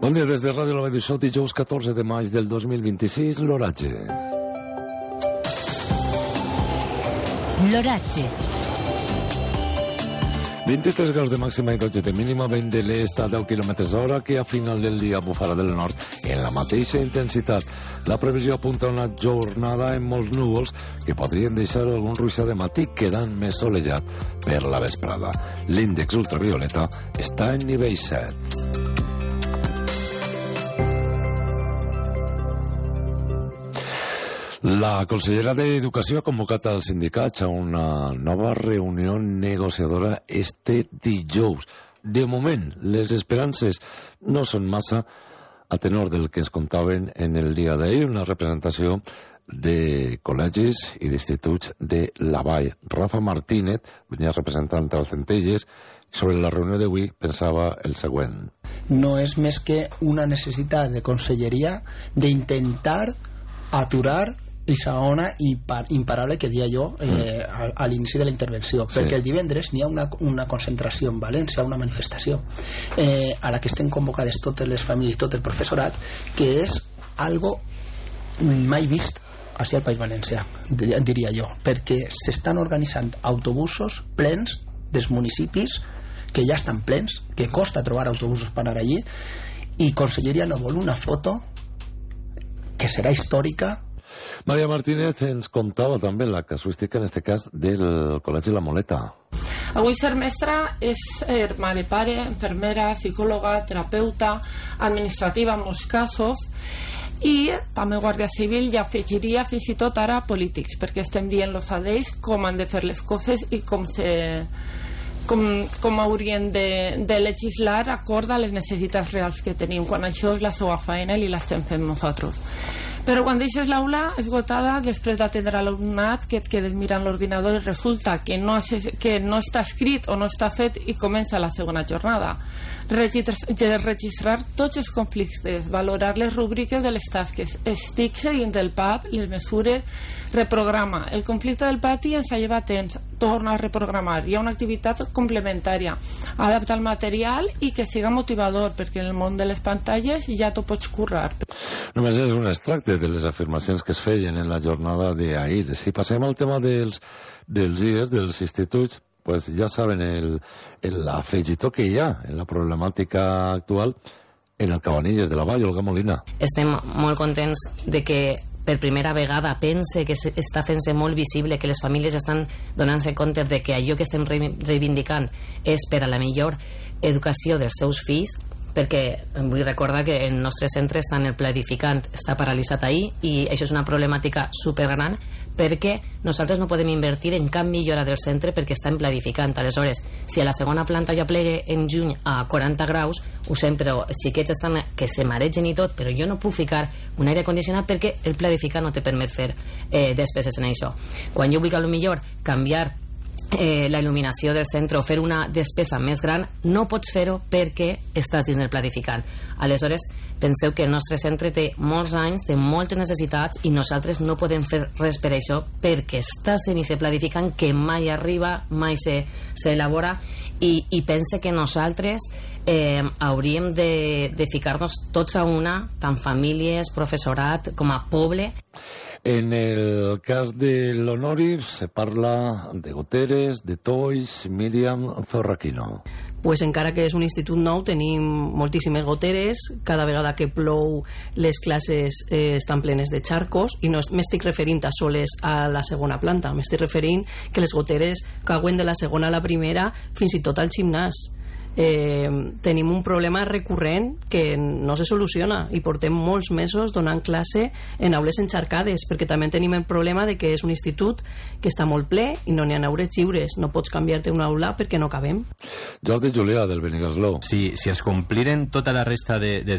Bon dia des de Ràdio La Vall d'Uixó, dijous 14 de maig del 2026, l'oratge. L'oratge. 23 graus de màxima i 12 de mínima, vent de l'est a 10 km/h, que a final del dia bufarà del nord en la mateixa intensitat. La previsió apunta a una jornada amb molts núvols que podrien deixar algun ruixat de matí, quedant més solejat per la vesprada. L'índex ultravioleta està en nivell 7. La consellera d'Educació ha convocat als sindicats a una nova reunió negociadora este dijous. De moment, les esperances no són massa a tenor del que es contaven en el dia d'ahir, una representació de col·legis i d'instituts de la Vall. Rafa Martínez, venia representant als Centelles, sobre la reunió d'avui pensava el següent. No és més que una necessitat de conselleria d'intentar aturar i segona imparable que dia jo a l'inici de la intervenció, perquè el divendres n'hi ha una concentració en València, una manifestació a la que estem convocades totes les famílies, tot el professorat, que és algo mai vist així al País Valencià, diria jo, perquè s'estan organitzant autobusos plens dels municipis que ja estan plens, que costa trobar autobusos per anar allí, i conselleria no vol una foto que serà històrica. Maria Martínez ens contava també la casuística, en aquest cas, del Col·legi La Moleta. Avui ser mestra és ser mare, pare, infermera, psicòloga, terapeuta, administrativa en molts casos, i també Guàrdia Civil, i afegiria fins i tot ara polítics, perquè estem dient-los a ells com han de fer les coses i com haurien de legislar acord a les necessitats reals que tenim, quan això és la seva feina i l'estem fent nosaltres. Però quan deixes l'aula esgotada, després d'atendre l'alumnat, que et quedes mirant l'ordinador i resulta que no està escrit o no està fet i comença la segona jornada. Registrar tots els conflictes, valorar les rúbriques de les tasques, estic seguint del PAP, les mesures, reprograma. El conflicte del pati ens ha llevat temps, torna a reprogramar. Hi ha una activitat complementària, adaptar el material i que siga motivador, perquè en el món de les pantalles ja t'ho pots currar. Només és un extracte de les afirmacions que es feien en la jornada d'ahir. Si passem al tema dels IES, dels instituts, pues ja saben l'afegitó que hi ha en la problemàtica actual en el Cabanilles de la Vall, Olga Molina. Estem molt contents de que per primera vegada pense que està fent-se molt visible, que les famílies estan donant-se compte de que allò que estem reivindicant és per a la millor educació dels seus fills, perquè vull recordar que el nostre centre està en el pla edificant, està paralitzat ahir, i això és una problemàtica supergran, perquè nosaltres no podem invertir en cap millora del centre perquè està en pla edificant. Aleshores, si a la segona planta ja plegue en juny a 40 graus, ho sé, però els xiquets estan que se maregen i tot, però jo no puc ficar un aire condicionat perquè el pla edificant no te permet fer despeses en això. Quan jo vull que potser canviar la il·luminació del centre o fer una despesa més gran, no pots fer-ho perquè estàs dins del planificant. Aleshores, penseu que el nostre centre té molts anys, té moltes necessitats, i nosaltres no podem fer res per això perquè està en aquest planificant que mai arriba, mai s'elabora, i pense que nosaltres hauríem de ficar-nos tots a una, tant famílies, professorat com a poble. En el cas de l'Honori se parla de goteres, de tolls. Míriam Zorraquino. Pues encara que és un institut nou, tenim moltíssimes goteres, cada vegada que plou les classes estan plenes de xarcos, i no m'estic referint a soles a la segona planta, m'estic referint que les goteres cauen de la segona a la primera fins i tot al gimnàs. Tenim un problema recurrent que no se soluciona i portem molts mesos donant classe en aules encharcades, perquè també tenim el problema de que és un institut que està molt ple i no n'hi ha aures lliures, no pots canviar-te una aula perquè no cabem. Jordi Julià, del Benicarló. Si es compliren tota la resta de